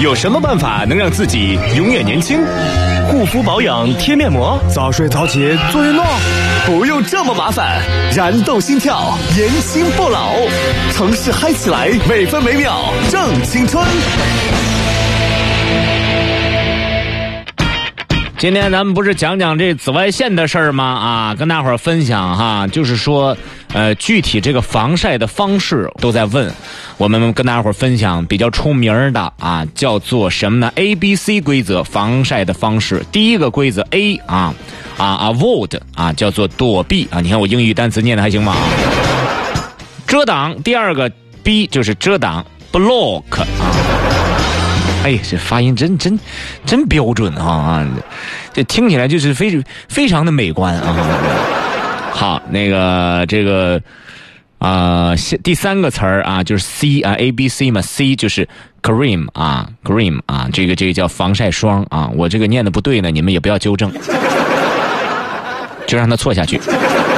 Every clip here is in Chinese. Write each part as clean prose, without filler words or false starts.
有什么办法能让自己永远年轻？ 护肤保养贴面膜， 早睡早起最闹， 不用这么麻烦，燃动心跳，年轻不老，城市嗨起来，每分每秒正青春。 今天咱们不是讲讲这紫外线的事儿吗？啊，跟大伙儿分享哈，就是说，具体这个防晒的方式都在问，我们跟大伙儿分享比较出名的啊，叫做什么呢 ？ABC 规则防晒的方式。第一个规则 A avoid 啊，叫做躲避啊。你看我英语单词念的还行吗？遮挡。第二个 B 就是遮挡 block 啊。哎，这发音真标准啊！这听起来就是非常的美观啊。好，那个这个第三个词儿啊，就是 C 啊 ，A B C 嘛 ，C 就是 cream 啊 ，cream 啊，这个叫防晒霜啊。我这个念的不对呢，你们也不要纠正，就让它错下去，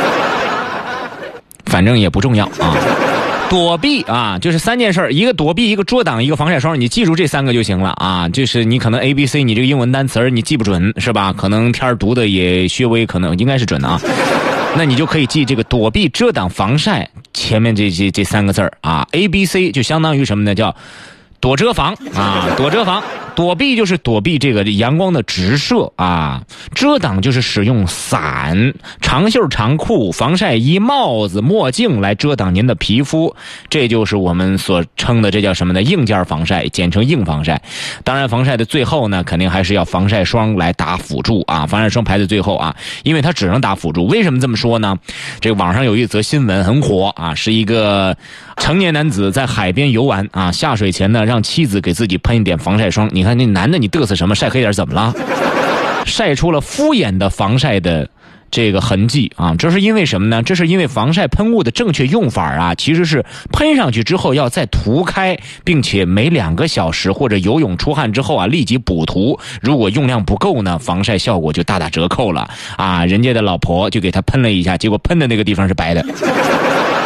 反正也不重要啊。躲避啊，就是三件事，一个躲避，一个遮挡，一个防晒霜，你记住这三个就行了啊。就是你可能 A B C 你这个英文单词你记不准是吧？可能天读的也稍微可能应该是准的啊。那你就可以记这个躲避、遮挡、防晒前面这三个字啊。A B C 就相当于什么呢？叫躲遮防啊，躲遮防。躲避就是躲避这个阳光的直射啊，遮挡就是使用伞、长袖长裤、防晒衣、帽子、墨镜来遮挡您的皮肤，这就是我们所称的这叫什么呢？硬件防晒，简称硬防晒。当然防晒的最后呢，肯定还是要防晒霜来打辅助啊，防晒霜排在最后啊，因为它只能打辅助。为什么这么说呢？这个网上有一则新闻很火啊，是一个成年男子在海边游玩啊，下水前呢让妻子给自己喷一点防晒霜。你看那男的，你嘚瑟什么？晒黑点怎么了？晒出了敷衍的防晒的这个痕迹啊！这是因为什么呢？这是因为防晒喷雾的正确用法啊，其实是喷上去之后要再涂开，并且每2个小时或者游泳出汗之后啊，立即补涂。如果用量不够呢，防晒效果就大打折扣了啊！人家的老婆就给他喷了一下，结果喷的那个地方是白的。